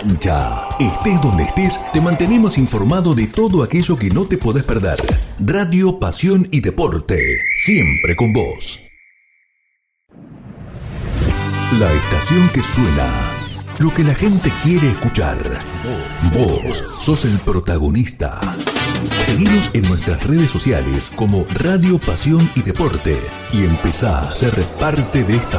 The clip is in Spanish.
cancha. Estés donde estés, te mantenemos informado de todo aquello que no te podés perder. Radio, pasión y deporte, siempre con vos. La estación que suena, lo que la gente quiere escuchar. Vos sos el protagonista. Seguinos en nuestras redes sociales como Radio, Pasión y Deporte y empezá a ser parte de esta